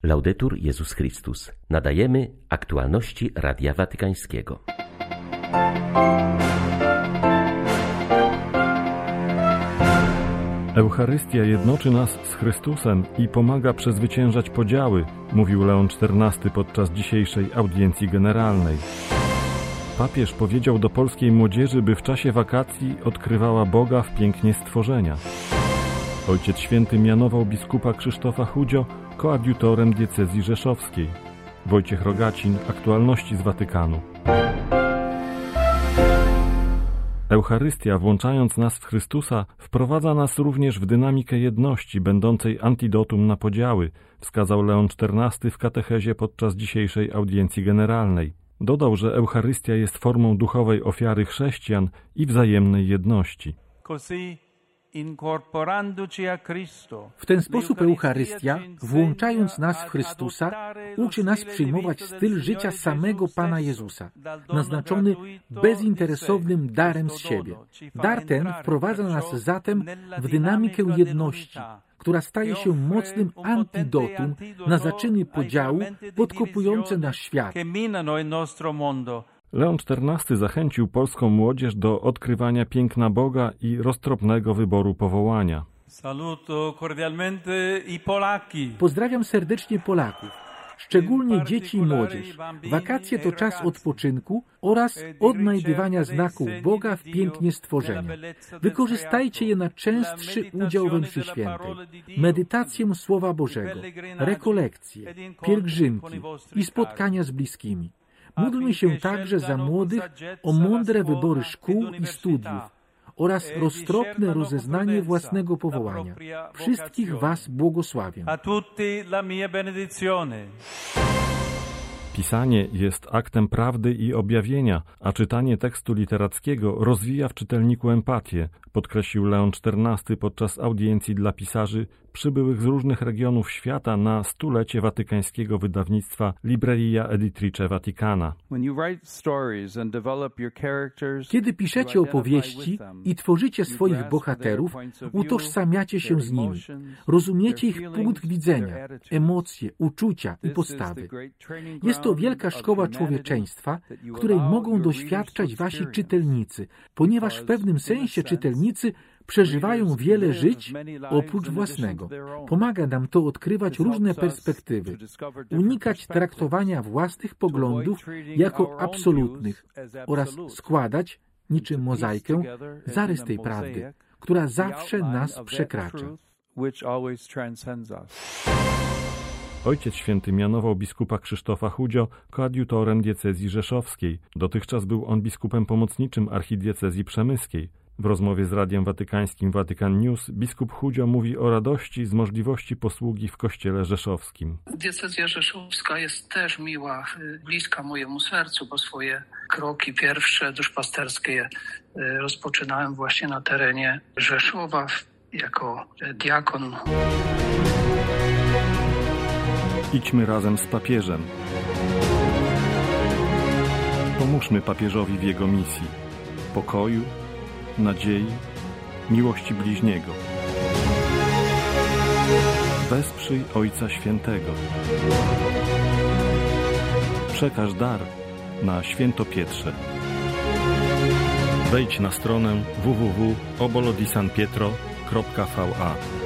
Laudetur Jezus Chrystus. Nadajemy aktualności Radia Watykańskiego. Eucharystia jednoczy nas z Chrystusem i pomaga przezwyciężać podziały, mówił Leon XIV podczas dzisiejszej audiencji generalnej. Papież powiedział do polskiej młodzieży, by w czasie wakacji odkrywała Boga w pięknie stworzenia. Ojciec Święty mianował biskupa Krzysztofa Chudzio koadiutorem diecezji rzeszowskiej. Wojciech Rogacin, aktualności z Watykanu. Eucharystia, włączając nas w Chrystusa, wprowadza nas również w dynamikę jedności, będącej antidotum na podziały, wskazał Leon XIV w katechezie podczas dzisiejszej audiencji generalnej. Dodał, że Eucharystia jest formą duchowej ofiary chrześcijan i wzajemnej jedności. W ten sposób Eucharystia, włączając nas w Chrystusa, uczy nas przyjmować styl życia samego Pana Jezusa, naznaczony bezinteresownym darem z siebie. Dar ten wprowadza nas zatem w dynamikę jedności, która staje się mocnym antidotum na zaczyny podziału podkopujące nasz świat. Leon XIV zachęcił polską młodzież do odkrywania piękna Boga i roztropnego wyboru powołania. Pozdrawiam serdecznie Polaków, szczególnie dzieci i młodzież. Wakacje to czas odpoczynku oraz odnajdywania znaków Boga w pięknie stworzenia. Wykorzystajcie je na częstszy udział we mszy świętej, medytację Słowa Bożego, rekolekcje, pielgrzymki i spotkania z bliskimi. Módlmy się także za młodych o mądre wybory szkół i studiów oraz roztropne rozeznanie własnego powołania. Wszystkich Was błogosławię. Pisanie jest aktem prawdy i objawienia, a czytanie tekstu literackiego rozwija w czytelniku empatię, podkreślił Leon XIV podczas audiencji dla pisarzy przybyłych z różnych regionów świata na 100-lecie watykańskiego wydawnictwa Libreria Editrice Vaticana. Kiedy piszecie opowieści i tworzycie swoich bohaterów, utożsamiacie się z nimi. Rozumiecie ich punkt widzenia, emocje, uczucia i postawy. Jest to wielka szkoła człowieczeństwa, której mogą doświadczać wasi czytelnicy, ponieważ w pewnym sensie czytelnicy przeżywają wiele żyć oprócz własnego. Pomaga nam to odkrywać różne perspektywy, unikać traktowania własnych poglądów jako absolutnych oraz składać, niczym mozaikę, zarys tej prawdy, która zawsze nas przekracza. Ojciec Święty mianował biskupa Krzysztofa Chudzio koadiutorem diecezji rzeszowskiej. Dotychczas był on biskupem pomocniczym archidiecezji przemyskiej. W rozmowie z Radiem Watykańskim Vatican News biskup Chudzio mówi o radości z możliwości posługi w kościele rzeszowskim. Diecezja rzeszowska jest też miła, bliska mojemu sercu, bo swoje kroki pierwsze duszpasterskie rozpoczynałem właśnie na terenie Rzeszowa jako diakon. Idźmy razem z papieżem. Pomóżmy papieżowi w jego misji pokoju, nadziei, miłości bliźniego. Wesprzyj Ojca Świętego. Przekaż dar na Święto Pietrze. Wejdź na stronę www.obolodisanpietro.va.